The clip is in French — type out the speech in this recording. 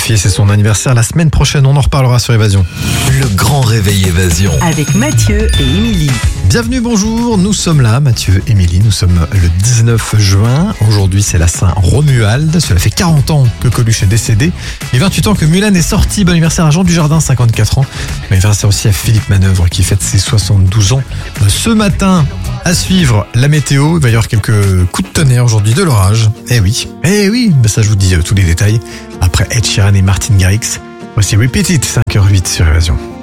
fille, c'est son anniversaire la semaine prochaine. On en reparlera sur Évasion. Le grand réveil Évasion. Avec Mathieu et Émilie. Bienvenue, bonjour. Nous sommes là, Mathieu et Émilie. Nous sommes le 19 juin. Aujourd'hui, c'est la Saint-Romuald. Cela fait 40 ans que Coluche est décédé. Et 28 ans que Mulan est sortie. Bon anniversaire à Jean Dujardin, 54 ans. Bon anniversaire aussi à Philippe Manœuvre qui fête ses 72 ans. Ce matin, à suivre la météo. Il va y avoir quelques coups de tonnerre aujourd'hui, de l'orage. Eh oui, ça je vous dis tous les détails. Après Ed Sheeran et Martin Garrix. Voici Repeat It, 5h08 sur Évasion.